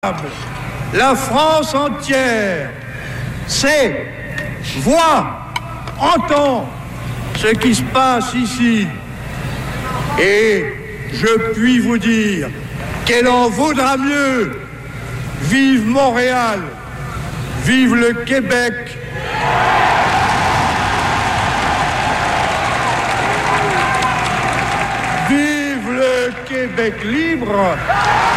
La France entière sait, voit, entend ce qui se passe ici. Et je puis vous dire qu'elle en vaudra mieux. Vive Montréal, vive le Québec. Vive le Québec libre.